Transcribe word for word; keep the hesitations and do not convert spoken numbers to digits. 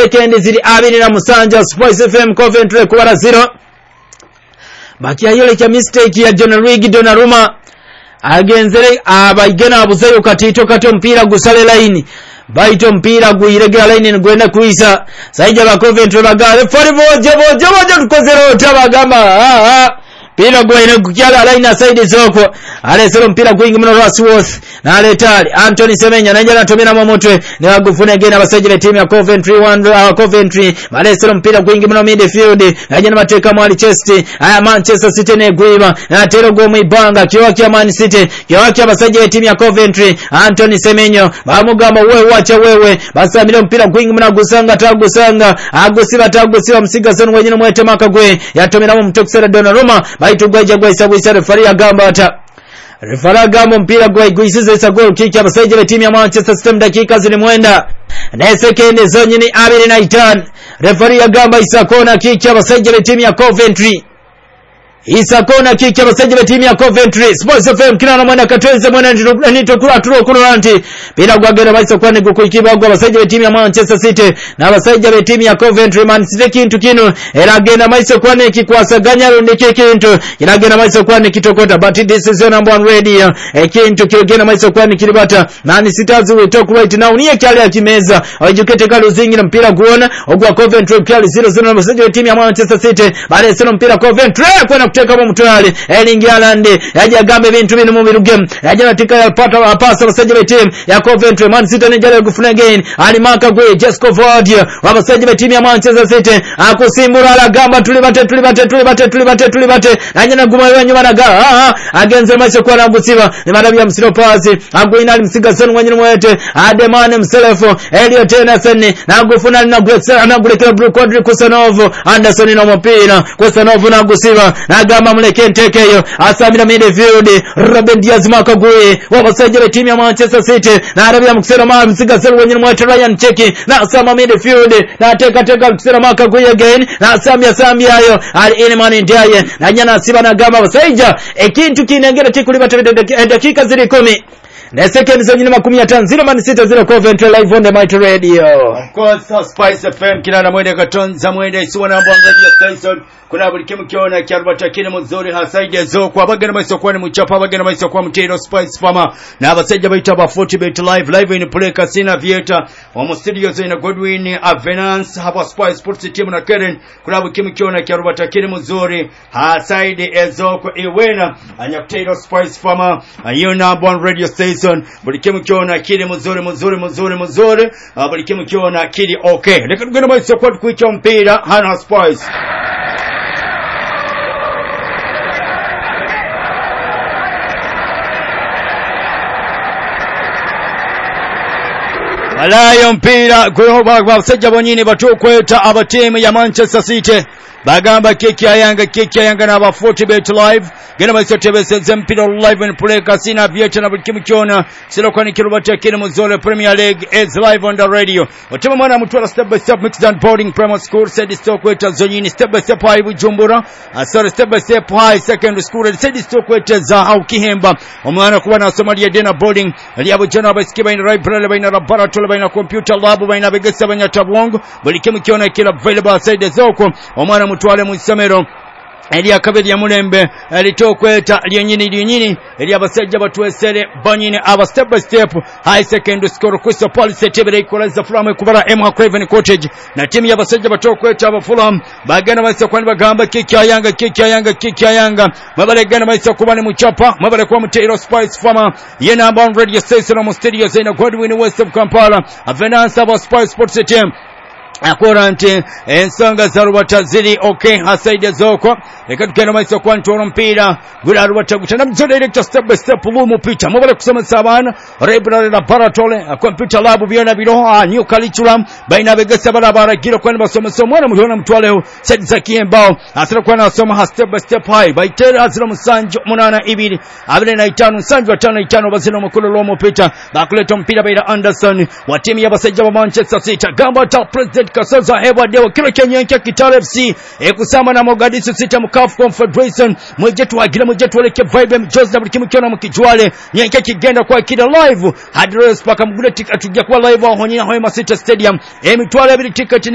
sekendi ziri abiri na musanja Spice F M Coventry kubara zero. Bakia yole kya mistake ya John Luigi Donnarumma agenzere abaigena abuzeyo katito kato mpira gusale line baito mpira guiregera line ngwenda kuisa saija ba Coventry bagale fori boje boje boje tukozero tabagama ah ah pira gwene kukyala line side zoko alesero mpira gwingi muno Rushworth na aletali Anthony Semenya nanja natomera mu mutwe ne bagufuna gena abasaje be team ya Coventry one uh, Coventry alesero mpira gwingi muno midfield nanja namateka mu ali chest aya Manchester City ne gwima na tero go mu ibanga kiwa kya Man City kiwa kya abasaje be team ya Coventry Anthony Semenya bamugamba wewe wacha wewe basamira mpira gwingi muno gusanga tagusanga agusiba tagusiba msiga sonu wenyine mwete makagwe yatomera mu mtokisera Donnarumma baitu gwaje gwaisa gwaisa refari agamba ata refari agamba mpira gwa igwisiza isa goal kick abasaje be team ya Manchester City dakika zili mwenda na sekendi zonyini abiri na itano refari agamba isa kona kick abasaje be team ya Coventry isa kona kick abasaje be team ya Coventry Sports F M kina na mwana katwenze mwana nito kula turo kuranti bila gwagera baisa kwane gukuikiba gwa abasaje be team ya Manchester City na abasaje be team ya Coventry Man City kintu kino eragenda baisa kwane kikwasaganya rundike kintu iragenda baisa kwane kitokota but this is number one radio ekintu kiragenda baisa kwane kiribata Man City we talk right now niye kyali akimeza ajukete kali uzingi na mpira kuona ogwa Coventry kyali zero zero na abasaje be team ya Manchester City bale sino mpira Coventry kwa kuteka mu mutwale Erling Haaland yaje agambe bintu bino mu birugem yaje natika yapata apasa abasaje be team ya Coventry Man City nejale gufuna again ali maka gwe Jesco Vardia abasaje be team ya Manchester City akusimbura alagamba tulibate tulibate tulibate tulibate tulibate yaje naguma nyuma naga ah agenze macho kwa nagusiba ni madabi ya msiro pasi aguina ali msiga sonu wenyine mwete Ademane Mselefo Elliot Anderson nagufuna na Grexer na Grexer Blue Quadri Kusanovo Anderson na mpira Kusanovo nagusiba agamba muleke ntekeyo asamira midfield Ruben Diaz makagwe wabasaje be team ya Manchester City na arabia mukisera ma msiga sero wenyine mwete Ryan Cheki na asama midfield na teka teka mukisera makagwe again na asamia samia yo ali Elimani Ndiaye na nyana siba na gamba basaija ekintu kinengera kikulibata dakika zili kumi na second zonyine makumi ya tano zero Man City zero Coventry live on the Mighty Radio. Of course Spice F M kina na mwende katonza mwende isuwa na mbanga radio station kuna buli kimu kiona kyarubata kine muzuri hasaide zo kwa bagana maiso kwa ni muchapa bagana maiso kwa mtero Spice Farmer na abasaija baita ba forty bet live live in play Casino Vieta wa studios in Godwin Avenance hapa Spice Sports team na Karen kuna buli kimu kiona kyarubata kine muzuri hasaide ezo kwa iwena anyakutero Spice Farmer ayona bon radio station buli kimu kiona kile muzuri muzuri muzuri muzuri buli kimu kiona kile okay leka tugenda maiso kwa kuicha mpira hana Spice Alayo mpira kwa basajja bonyine batukweta aba team ya Manchester City bagamba keki ayanga keki ayanga na ba forty bet live gena maiso tebese mpira live in play Casino Vieta na bukimu kiona silo kwani kirubata kile muzole Premier League is live on the radio otema mwana mutwala step by step mixed and boarding primary school said stokweta zonyini step by step high Bujumbura asore step by step high secondary school said stokweta za au Kihemba omwana kuba na Somalia dena boarding liabo jana basikiba in library baina laboratory baina computer lab baina begesa banya tabwongo bukimu kiona kila available side zoko omwana mutwale mu isomero Elia kabedi ya mulembe elitokweta lyonyini lyonyini Elia basajja batwesere banyine aba step by step high secondary school Crystal Palace tebere ikoleza Fulham kubara M Craven Cottage na timu ya basajja batokweta aba Fulham bagana basa kwani bagamba kiki ayanga kiki ayanga kiki ayanga mabale gana basa kubani muchapa mabale kwa mtero Spice Farmer yena bound radio station on studio zina Godwin West of Kampala Avenance aba Spice Sports team akorante ensonga zarubata zili okay hasaide zoko leka tukeno maiso kwa ntoro mpira gura rubata gutana mzole director step by step lumu pita mobile kusoma sabana rebra na paratole computer lab biona biroha new curriculum baina begesa barabara giro kwa basoma somwana mutona mtwale said zakiembao asira kwa na soma step by step high by tera azira musanjo munana ibiri abire na itano sanjo atano itano bazino mukolo lomo pita bakuleta mpira baina Anderson wa timu ya basajja wa Manchester City gamba ta president Kasoza Ewa Dewa kilo kenyenkia Kitale F C ekusama na Mogadishu City Mkafu Confederation mwejetu wagira mwejetu waleke vibe mjozi na bulikimu kiona mkijwale nyenkia kigenda kwa kida live hadres paka mgule tika tujia kwa live wa honyina Hoima City Stadium emitwale abili tika